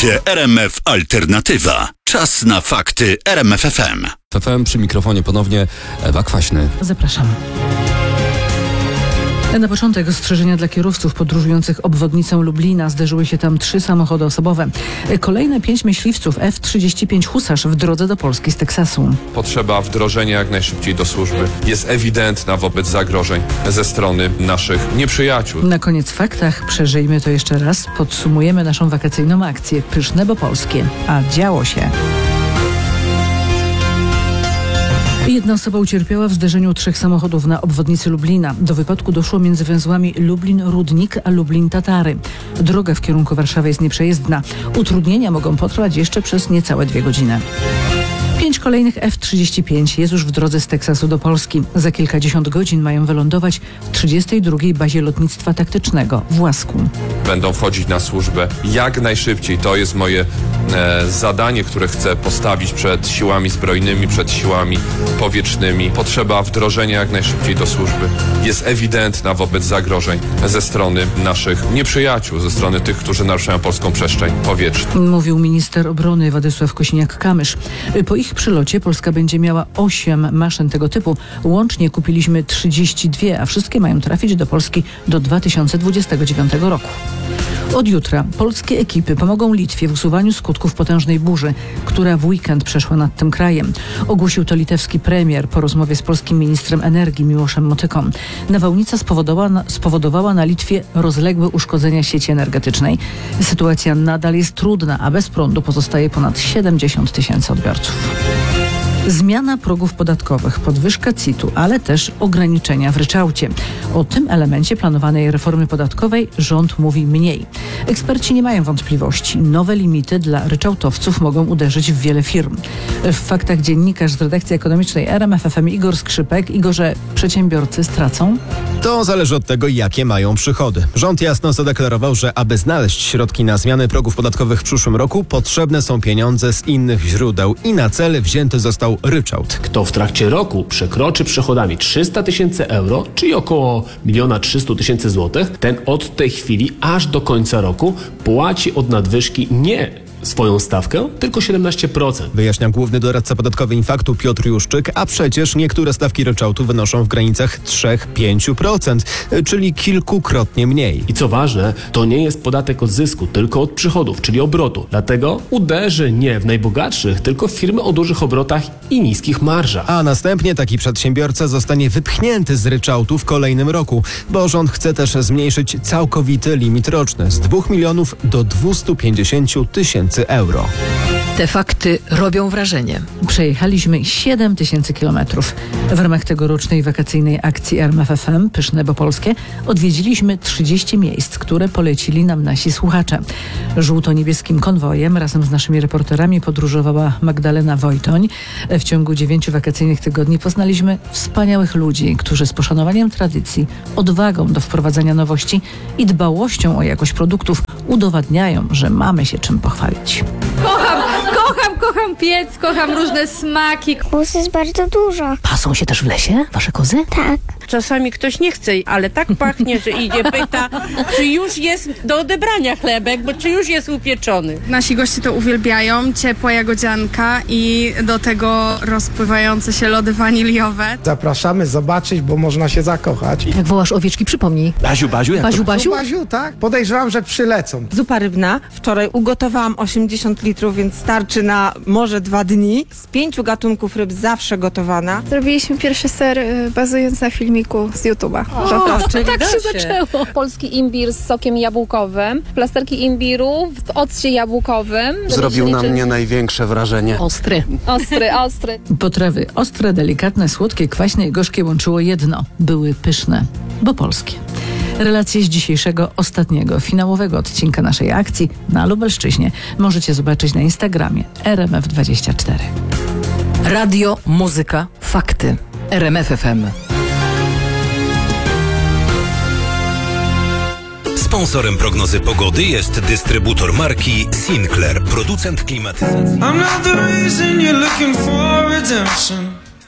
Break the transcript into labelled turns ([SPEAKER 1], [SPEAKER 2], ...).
[SPEAKER 1] Słuchacie RMF Alternatywa. Czas na fakty RMF FM.
[SPEAKER 2] FM przy mikrofonie ponownie Ewa Kwaśny.
[SPEAKER 3] Zapraszam. Na początek ostrzeżenia dla kierowców podróżujących obwodnicą Lublina. Zderzyły się tam 3 samochody osobowe. Kolejne 5 myśliwców F-35 Husarz w drodze do Polski z Teksasu.
[SPEAKER 4] Potrzeba wdrożenia jak najszybciej do służby jest ewidentna wobec zagrożeń ze strony naszych nieprzyjaciół.
[SPEAKER 3] Na koniec w faktach przeżyjmy to jeszcze raz. Podsumujemy naszą wakacyjną akcję Pyszne, bo polskie. A działo się. Jedna osoba ucierpiała w zderzeniu 3 samochodów na obwodnicy Lublina. Do wypadku doszło między węzłami Lublin-Rudnik a Lublin-Tatary. Droga w kierunku Warszawy jest nieprzejezdna. Utrudnienia mogą potrwać jeszcze przez niecałe 2 godziny. 5 kolejnych F-35 jest już w drodze z Teksasu do Polski. Za kilkadziesiąt godzin mają wylądować w 32. bazie lotnictwa taktycznego w Łasku.
[SPEAKER 4] Będą wchodzić na służbę jak najszybciej. To jest moje zadanie, które chcę postawić przed siłami zbrojnymi, przed siłami powietrznymi. Potrzeba wdrożenia jak najszybciej do służby jest ewidentna wobec zagrożeń ze strony naszych nieprzyjaciół, ze strony tych, którzy naruszają polską przestrzeń powietrzną.
[SPEAKER 3] Mówił minister obrony Władysław Kosiniak-Kamysz. Po ich przylocie Polska będzie miała 8 maszyn tego typu. Łącznie kupiliśmy 32, a wszystkie mają trafić do Polski do 2029 roku. Od jutra polskie ekipy pomogą Litwie w usuwaniu skutków potężnej burzy, która w weekend przeszła nad tym krajem. Ogłosił to litewski premier po rozmowie z polskim ministrem energii Miłoszem Motyką. Nawałnica spowodowała na Litwie rozległe uszkodzenia sieci energetycznej. Sytuacja nadal jest trudna, a bez prądu pozostaje ponad 70 000 odbiorców. Zmiana progów podatkowych, podwyżka CIT-u, ale też ograniczenia w ryczałcie. O tym elemencie planowanej reformy podatkowej rząd mówi mniej. Eksperci nie mają wątpliwości. Nowe limity dla ryczałtowców mogą uderzyć w wiele firm. W faktach dziennikarz z redakcji ekonomicznej RMF FM Igor Skrzypek. Igorze, przedsiębiorcy stracą?
[SPEAKER 5] To zależy od tego, jakie mają przychody. Rząd jasno zadeklarował, że aby znaleźć środki na zmiany progów podatkowych w przyszłym roku, potrzebne są pieniądze z innych źródeł i na cel wzięty został ryczałt.
[SPEAKER 6] Kto w trakcie roku przekroczy przychodami 300 000 euro, czyli około 1 300 000 złotych, ten od tej chwili aż do końca roku płaci od nadwyżki nie swoją stawkę, tylko 17%.
[SPEAKER 5] Wyjaśnia główny doradca podatkowy Infaktu Piotr Juszczyk, a przecież niektóre stawki ryczałtu wynoszą w granicach 3-5%, czyli kilkukrotnie mniej.
[SPEAKER 6] I co ważne, to nie jest podatek od zysku, tylko od przychodów, czyli obrotu. Dlatego uderzy nie w najbogatszych, tylko w firmy o dużych obrotach i niskich marżach.
[SPEAKER 5] A następnie taki przedsiębiorca zostanie wypchnięty z ryczałtu w kolejnym roku, bo rząd chce też zmniejszyć całkowity limit roczny z 2 milionów do 250 000 euro.
[SPEAKER 7] Te fakty robią wrażenie.
[SPEAKER 3] Przejechaliśmy 7 000 kilometrów. W ramach tegorocznej wakacyjnej akcji RMF FM Pyszne, bo polskie odwiedziliśmy 30 miejsc, które polecili nam nasi słuchacze. Żółto-niebieskim konwojem razem z naszymi reporterami podróżowała Magdalena Wojtoń. W ciągu 9 wakacyjnych tygodni poznaliśmy wspaniałych ludzi, którzy z poszanowaniem tradycji, odwagą do wprowadzania nowości i dbałością o jakość produktów udowadniają, że mamy się czym pochwalić.
[SPEAKER 8] Kocham piec, kocham różne smaki.
[SPEAKER 9] Kóz jest bardzo dużo.
[SPEAKER 7] Pasą się też w lesie wasze kozy?
[SPEAKER 9] Tak.
[SPEAKER 8] Czasami ktoś nie chce, ale tak pachnie, że idzie, pyta, czy już jest do odebrania chlebek, bo czy już jest upieczony.
[SPEAKER 10] Nasi goście to uwielbiają, ciepła jagodzianka i do tego rozpływające się lody waniliowe.
[SPEAKER 11] Zapraszamy zobaczyć, bo można się zakochać.
[SPEAKER 7] Jak wołasz owieczki, przypomnij.
[SPEAKER 5] Baziu,
[SPEAKER 11] Baziu, tak? Podejrzewam, że przylecą.
[SPEAKER 12] Zupa rybna. Wczoraj ugotowałam 80 litrów, więc starczy na może 2 dni. Z 5 gatunków ryb zawsze gotowana.
[SPEAKER 9] Zrobiliśmy pierwszy ser bazując na filmiku z YouTube'a.
[SPEAKER 8] Czyli
[SPEAKER 7] Tak się zaczęło.
[SPEAKER 13] Polski imbir z sokiem jabłkowym, plasterki imbiru w occie jabłkowym.
[SPEAKER 14] Zrobił na mnie największe wrażenie.
[SPEAKER 7] Ostry.
[SPEAKER 13] Ostry.
[SPEAKER 3] Potrawy ostre, delikatne, słodkie, kwaśne i gorzkie łączyło jedno. Były pyszne, bo polskie. Relacje z dzisiejszego, ostatniego, finałowego odcinka naszej akcji na Lubelszczyźnie możecie zobaczyć na Instagramie RMF24.
[SPEAKER 7] Radio, muzyka, fakty. RMF FM.
[SPEAKER 1] Sponsorem prognozy pogody jest dystrybutor marki Sinclair, producent klimatyzacji.
[SPEAKER 15] I'm not the reason you're looking for redemption.